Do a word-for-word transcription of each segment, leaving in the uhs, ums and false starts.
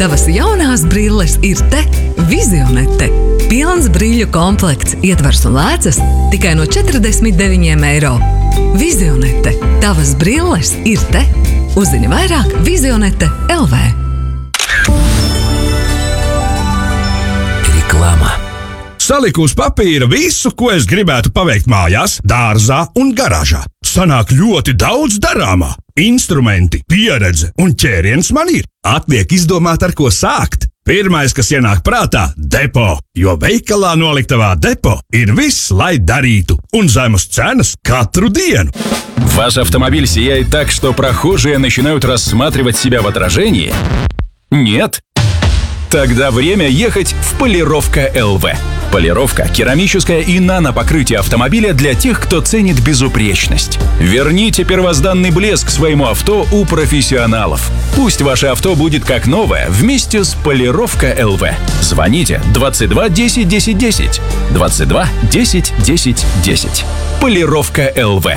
Tavas jaunās brilles ir te, Vizionete. Pilns brīļu komplekts, ietvers un lēcas tikai no četrdesmit deviņiem eiro. Vizionete. Tavas brilles ir te. Uzzini vairāk Vizionete L V. Reklāma. Saliku uz papīra visu, ko es gribētu paveikt mājās, dārzā un garāžā. Sanāk ļoti daudz darāmā. Instrumenti, pieredze un ķēriens man ir. Atliek izdomāt, ar ko sākt. Pirmais, kas ienāk prātā – depo, jo veikalā noliktavā depo ir viss, lai darītu, un zemes cenas katru диenu. Ваш автомобиль сияет так, что прохожие начинают рассматривать себя в отражении? Нет? Тогда время ехать в Полировка эл вэ. Полировка, керамическое и нанопокрытие автомобиля для тех, кто ценит безупречность. Верните первозданный блеск своему авто у профессионалов. Пусть ваше авто будет как новое вместе с Полировка эл вэ. Звоните двадцать два десять десять десять. двадцать два десять десять десять. Полировка эл вэ.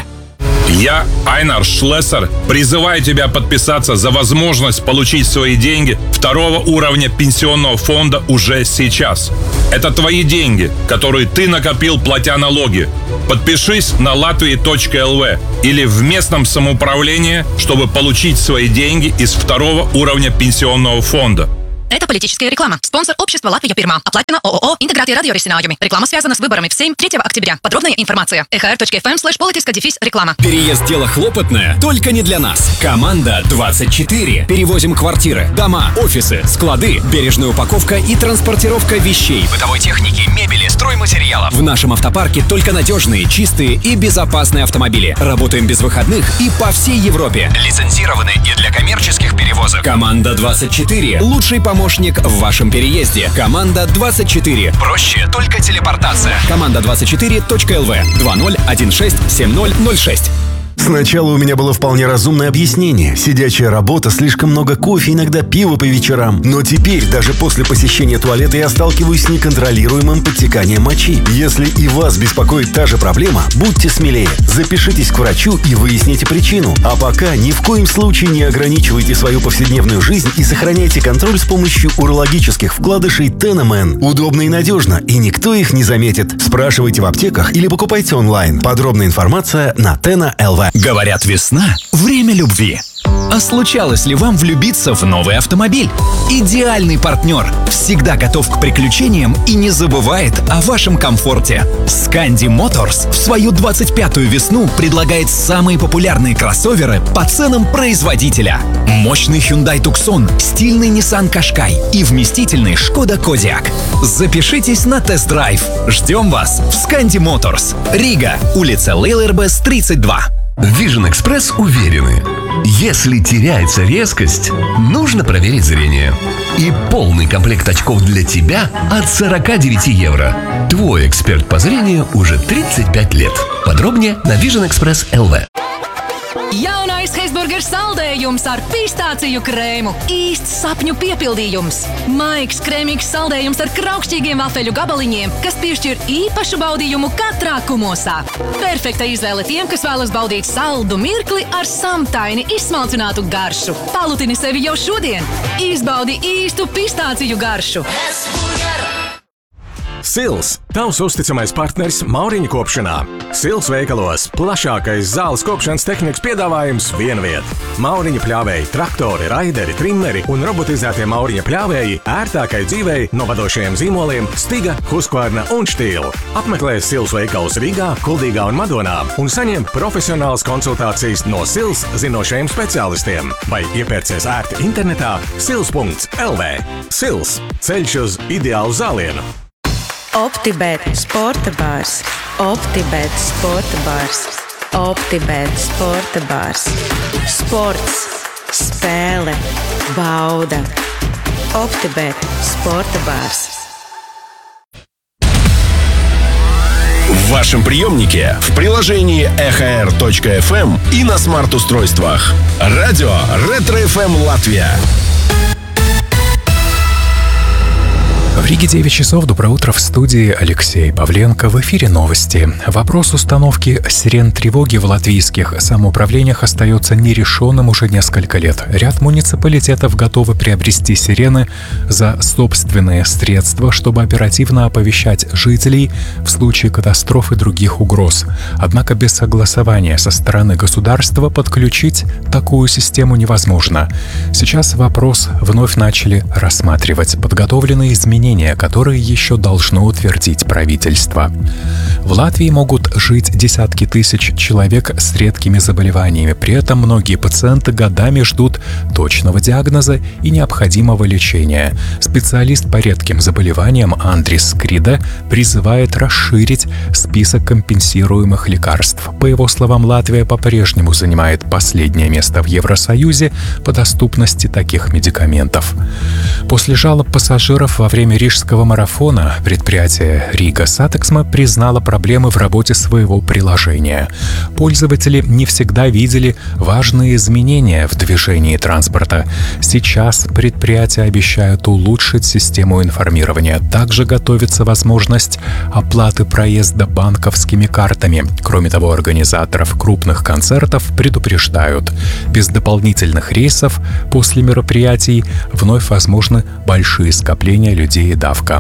Я, Айнар Шлессер, призываю тебя подписаться за возможность получить свои деньги второго уровня пенсионного фонда уже сейчас. Это твои деньги, которые ты накопил, платя налоги. Подпишись на латвия точка эл вэ или в местном самоуправлении, чтобы получить свои деньги из второго уровня пенсионного фонда. Это политическая реклама. Спонсор общества «Латвия Пирма». Оплачено ООО «Интеграция радиоресинājumi». Реклама связана с выборами в Сейм третьего октября. Подробная информация. эй эйч ар точка эф эм слэш политическая дефис реклама. Переезд – дело хлопотное, только не для нас. Команда двадцать четыре. Перевозим квартиры, дома, офисы, склады, бережная упаковка и транспортировка вещей, бытовой техники, мебели, стройматериалов. В нашем автопарке только надежные, чистые и безопасные автомобили. Работаем без выходных и по всей Европе. Лицензированы и для коммерческих перевозок. Команда двадцать четыре. Лучший помощник в вашем переезде. Команда двадцать четыре. Проще только телепортация. Команда двадцать четыре точка эл вэ. два ноль один шесть семь ноль ноль шесть. Сначала у меня было вполне разумное объяснение. Сидячая работа, слишком много кофе, иногда пиво по вечерам. Но теперь, даже после посещения туалета, я сталкиваюсь с неконтролируемым подтеканием мочи. Если и вас беспокоит та же проблема, будьте смелее. Запишитесь к врачу и выясните причину. А пока ни в коем случае не ограничивайте свою повседневную жизнь и сохраняйте контроль с помощью урологических вкладышей Тенамен. Удобно и надежно, и никто их не заметит. Спрашивайте в аптеках или покупайте онлайн. Подробная информация на Тена эл вэ. Говорят, весна – время любви. А случалось ли вам влюбиться в новый автомобиль? Идеальный партнер, всегда готов к приключениям и не забывает о вашем комфорте. Scandi Motors в свою двадцать пятую весну предлагает самые популярные кроссоверы по ценам производителя. Мощный Hyundai Tucson, стильный Nissan Qashqai и вместительный Skoda Kodiaq. Запишитесь на тест-драйв. Ждем вас в Scandi Motors. Рига, улица Лейлербес, тридцать два. Vision Express уверены, если теряется резкость, нужно проверить зрение. И полный комплект очков для тебя от сорок девять евро. Твой эксперт по зрению уже тридцать пять лет. Подробнее на Vision Express эл вэ. Jaunais Hesburgers saldējums ar pistāciju krēmu. Īsts sapņu piepildījums. Maiks, krēmīgs saldējums ar kraukšķīgiem vafeļu gabaliņiem, kas piešķir īpašu baudījumu katrā kumosā. Perfekta izvēle tiem, kas vēlas baudīt saldu mirkli ar samtaini izsmalcinātu garšu. Palutini sevi jau šodien. Izbaudi īstu pistāciju garšu. Sils – tavs uzticamais partners Mauriņu kopšanā. Sils veikalos plašākais zāles kopšanas tehnikas piedāvājums vienviet. Mauriņa pļāvēji, traktori, raideri, trimmeri un robotizētie Mauriņa pļāvēji ērtākai dzīvei no vadošajiem zīmoliem Stiga, Husqvarna un Stihl. Apmeklē Sils veikaus Rīgā, Kuldīgā un Madonā un saņem profesionālas konsultācijas no Sils zinošajiem speciālistiem. Vai iepērcies ērti internetā sils punkts эл вэ. Sils – ceļš uz ideālu zālienu. OptiBet sporta bārs. OptiBet sporta bārs. OptiBet sporta bārs. Sports, spēle, bauda. OptiBet sporta bārs. В вашем приемнике, в приложении эй эйч ар точка эф эм и на смарт-устройствах. Радио Ретро эф эм Латвия. В Риге девять часов. Доброе утро. В студии Алексей Павленко. В эфире новости. Вопрос установки сирен тревоги в латвийских самоуправлениях остается нерешенным уже несколько лет. Ряд муниципалитетов готовы приобрести сирены за собственные средства, чтобы оперативно оповещать жителей в случае катастроф и других угроз. Однако без согласования со стороны государства подключить такую систему невозможно. Сейчас вопрос вновь начали рассматривать. Подготовлены изменения, которые еще должно утвердить правительство. В Латвии могут жить десятки тысяч человек с редкими заболеваниями. При этом многие пациенты годами ждут точного диагноза и необходимого лечения. Специалист по редким заболеваниям Андрис Крида призывает расширить список компенсируемых лекарств. По его словам, Латвия по-прежнему занимает последнее место в Евросоюзе по доступности таких медикаментов. После жалоб пассажиров во время рижского марафона предприятие Рига Сатексма признало проблемы в работе своего приложения. Пользователи не всегда видели важные изменения в движении транспорта. Сейчас предприятия обещают улучшить систему информирования. Также готовится возможность оплаты проезда банковскими картами. Кроме того, организаторов крупных концертов предупреждают: без дополнительных рейсов после мероприятий вновь возможны большие скопления людей и давка.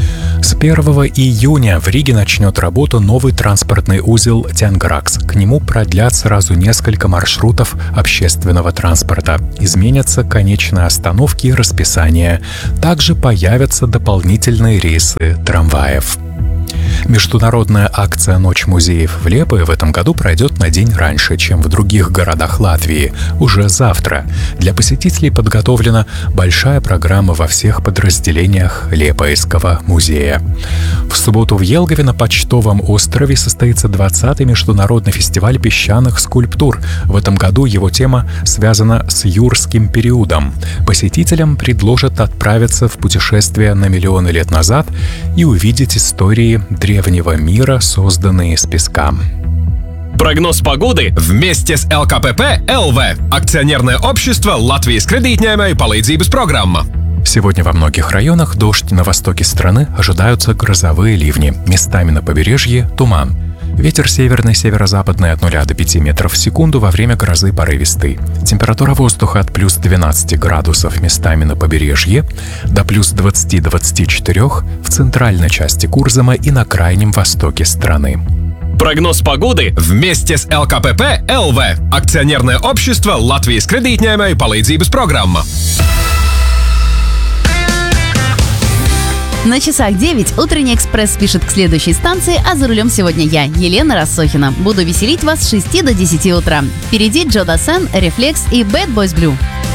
С первого июня в Риге начнет работу новый транспортный узел Тенгракс. К нему продлят сразу несколько маршрутов общественного транспорта. Изменятся конечные остановки и расписание. Также появятся дополнительные рейсы трамваев. Международная акция «Ночь музеев» в Лепое в этом году пройдет на день раньше, чем в других городах Латвии, уже завтра. Для посетителей подготовлена большая программа во всех подразделениях Лепойского музея. В субботу в Елгове на Почтовом острове состоится двадцатый международный фестиваль песчаных скульптур. В этом году его тема связана с юрским периодом. Посетителям предложат отправиться в путешествие на миллионы лет назад и увидеть истории древнего мира, созданные из песка. Прогноз погоды вместе с эл ка пэ пэ эл вэ. Акционерное общество Латвijas кредитņēmēju palīdzības программа. Сегодня во многих районах дождь, на востоке страны ожидаются грозовые ливни. Местами на побережье туман. Ветер северный, северо-западный от нуля до пяти метров в секунду, во время грозы порывистый. Температура воздуха от плюс двенадцати градусов местами на побережье до плюс двадцати — двадцати четырёх в центральной части Курзама и на крайнем востоке страны. Прогноз погоды вместе с эл ка пэ пэ эл вэ. Акционерное общество Латвijas kreditņēmēju palīdzības программа. На часах девять. Утренний экспресс спешит к следующей станции, а за рулем сегодня я, Елена Рассохина. Буду веселить вас с шести до десяти утра. Впереди Джо Дассен, Reflex и Bad Boys Blue.